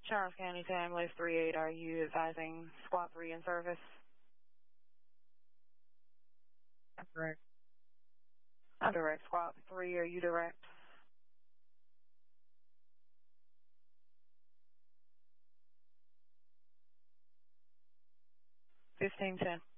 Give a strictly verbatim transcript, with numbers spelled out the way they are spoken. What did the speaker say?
Charles County Time, list three eight, are you advising squad three in service? Correct. I'm direct. Squad three, are you direct? fifteen ten.